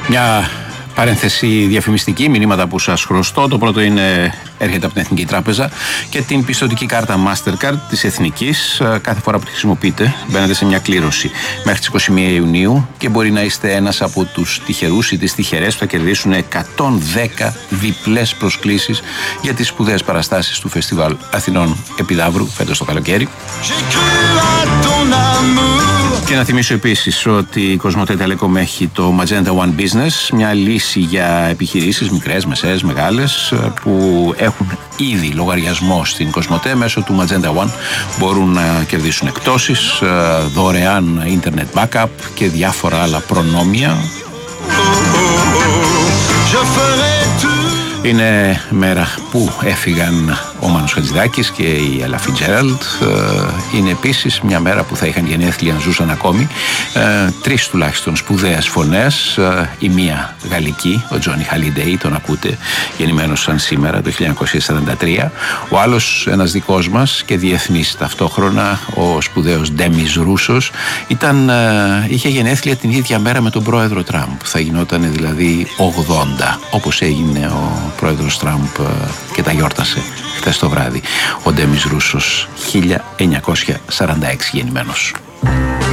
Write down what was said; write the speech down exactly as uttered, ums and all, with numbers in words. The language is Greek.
Μια παρένθεση διαφημιστική, μηνύματα που σας χρωστώ. Το πρώτο είναι, έρχεται από την Εθνική Τράπεζα και την πιστωτική κάρτα Mastercard της Εθνικής. Κάθε φορά που τη χρησιμοποιείτε μπαίνετε σε μια κλήρωση μέχρι τις είκοσι μία Ιουνίου και μπορεί να είστε ένας από τους τυχερούς ή τις τυχερές που θα κερδίσουν εκατόν δέκα διπλές προσκλήσεις για τις σπουδαίες παραστάσεις του Φεστιβάλ Αθηνών Επιδαύρου φέτος το καλοκαίρι. Και να θυμίσω επίσης ότι η Κοσμοτέ Telecom έχει το Magenta One Business, μια λύση για επιχειρήσεις μικρές, μεσαίες, μεγάλες που έχουν ήδη λογαριασμό στην Κοσμοτέ. Μέσω του Magenta One μπορούν να κερδίσουν εκπτώσεις, δωρεάν internet backup και διάφορα άλλα προνόμια. Είναι μέρα που έφυγαν ο Μάνος Χατζηδάκης και η Ella Fitzgerald. Είναι επίσης μια μέρα που θα είχαν γενέθλια αν ζούσαν ακόμη τρεις τουλάχιστον σπουδαίες φωνές. Η μία γαλλική, ο Τζόνι Χαλιντέι, τον ακούτε, γεννημένος σαν σήμερα το χίλια εννιακόσια σαράντα τρία. Ο άλλος, ένας δικός μας και διεθνής ταυτόχρονα, ο σπουδαίος Ντέμις Ρούσος, ήταν, είχε γενέθλια την ίδια μέρα με τον πρόεδρο Τραμπ. Θα γινόταν δηλαδή ογδόντα, όπως έγινε ο πρόεδρος Τραμπ και τα γιόρτασε χθες το βράδυ. Ο Ντέμις Ρούσος, χίλια εννιακόσια σαράντα έξι γεννημένος.